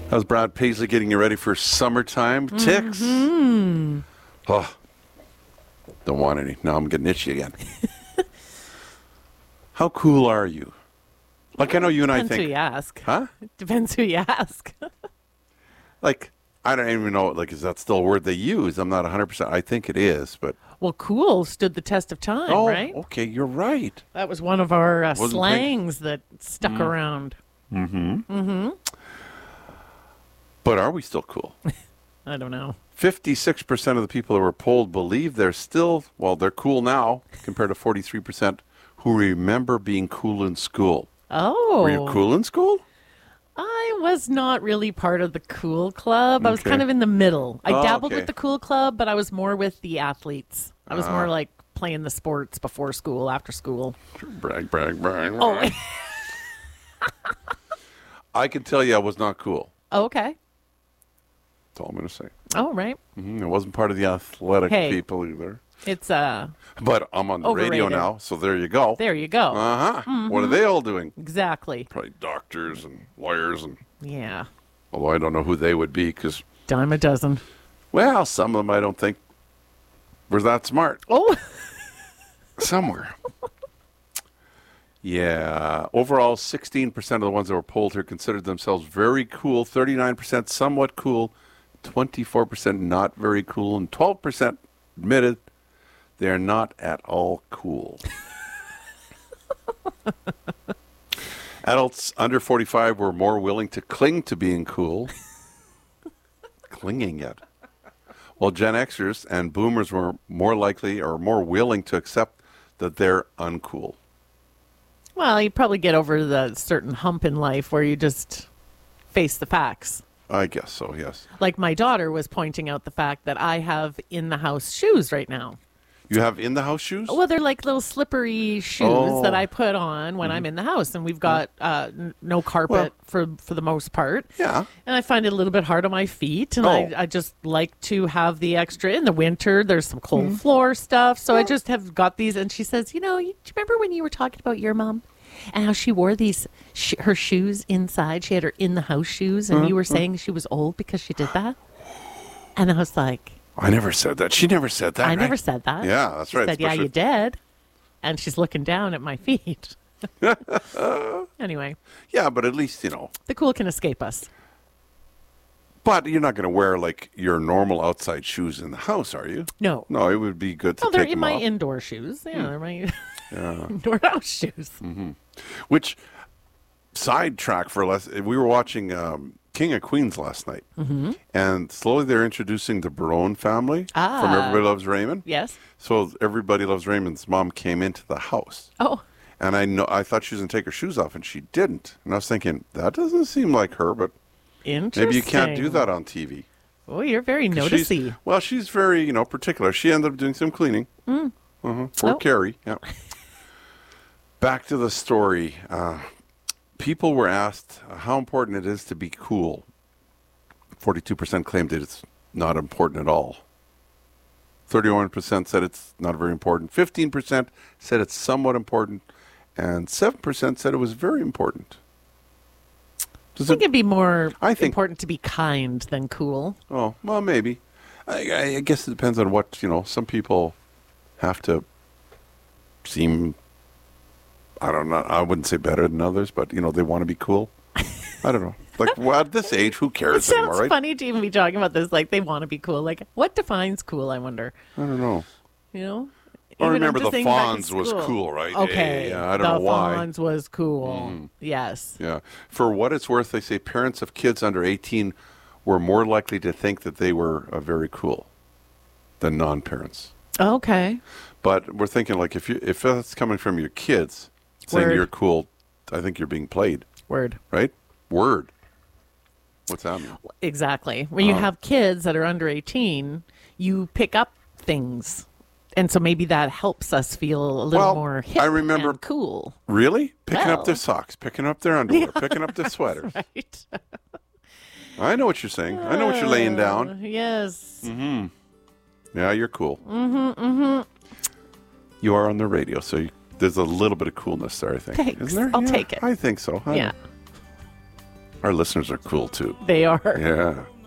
How's Brad Paisley getting you ready for summertime? Ticks? Oh, don't want any. Now I'm getting itchy again. How cool are you? Like, I know you and I Depends think... who you ask. Huh? Depends who you ask. Like, I don't even know, like, is that still a word they use? I'm not 100%. I think it is, but... Well, cool stood the test of time, Oh, right? okay, you're right. That was one of our Wasn't slangs that stuck around. But are we still cool? I don't know. 56% of the people who were polled believe they're still, well, they're cool now, compared to 43% who remember being cool in school. Oh. Were you cool in school? I was not really part of the cool club. I was Okay. kind of in the middle. I Oh, dabbled okay. with the cool club, but I was more with the athletes. I was more like playing the sports before school, after school. Brag, brag, brag. Oh, I can tell you I was not cool. okay. That's all I'm going to say. Oh, right. I wasn't part of the athletic Hey. people either. It's But I'm on the radio Overrated. now, so there you go. there you go. Uh-huh. What are they all doing? Exactly. Probably doctors and lawyers, and Yeah. although I don't know who they would be because, Dime a dozen. well, some of them I don't think were that smart. Oh. Somewhere. Yeah. Overall, 16% of the ones that were polled here considered themselves very cool, 39% somewhat cool, 24% not very cool, and 12% admitted they are not at all cool. Adults under 45 were more willing to cling to being cool. Clinging yet. While Gen Xers and Boomers were more likely or more willing to accept that they're uncool. Well, you probably get over the certain hump in life where you just face the facts. I guess so, yes. Like my daughter was pointing out the fact that I have in-the-house shoes right now. You have in-the-house shoes? Well, they're like little slippery shoes that I put on when I'm in the house, and we've got no carpet for the most part. Yeah. And I find it a little bit hard on my feet, and I just like to have the extra. In the winter, there's some cold floor stuff, so I just have got these. And she says, do you remember when you were talking about your mom and how she wore these her shoes inside? She had her in-the-house shoes, and you were saying she was old because she did that? And I was like... I never said that. She never said that. I right? never said that. Yeah, that's she right. said, yeah, you did. And she's looking down at my feet. Anyway. Yeah, but at least, The cool can escape us. But you're not going to wear, like, your normal outside shoes in the house, are you? No. No, it would be good to Well, they're take in them my off. indoor shoes. Yeah, they're my indoor house shoes. Which, sidetrack for less, we were watching King of Queens last night. And slowly they're introducing the Barone family from Everybody Loves Raymond. Yes. So Everybody Loves Raymond's mom came into the house. Oh. And I thought she was going to take her shoes off, and she didn't. And I was thinking, that doesn't seem like her, but Interesting. maybe you can't do that on TV. Oh, you're very noticey. She's very, particular. She ended up doing some cleaning for Carrie. Yeah. Back to the story. People were asked how important it is to be cool. 42% claimed that it's not important at all. 31% said it's not very important. 15% said it's somewhat important. And 7% said it was very important. I think it'd be more important to be kind than cool. Oh, well, maybe. I guess it depends on what, some people have to seem, I don't know, I wouldn't say better than others, but, they want to be cool. I don't know. Like, at this age, who It cares anymore, sounds right? funny to even be talking about this. Like, they want to be cool. Like, what defines cool, I wonder? I don't know. I Even remember I'm the just thinking back in Fonz was school. cool, right? Okay. Yeah, I don't know why. The Fonz was cool. Yes. Yeah. For what it's worth, they say parents of kids under 18 were more likely to think that they were very cool than non-parents. Okay. But we're thinking, like, if that's coming from your kids saying Word. you're cool, I think you're being played. Word. Right? Word. What's that mean? Exactly. When you have kids that are under 18, you pick up things. And so maybe that helps us feel a little more hip and cool. Really? Picking up their socks, picking up their underwear, picking up their sweaters. Right. I know what you're saying. I know what you're laying down. Yes. Yeah, you're cool. You are on the radio, so there's a little bit of coolness there, I think. Thanks. Isn't there? I'll Yeah, take it. I think so. Yeah. Our listeners are cool too. They are. Yeah.